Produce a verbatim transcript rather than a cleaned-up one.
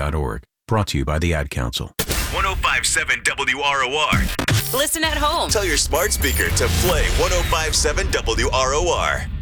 dot org. Brought to you by the Ad Council. one oh five point seven W R O R. Listen at home. Tell your smart speaker to play one oh five point seven W R O R.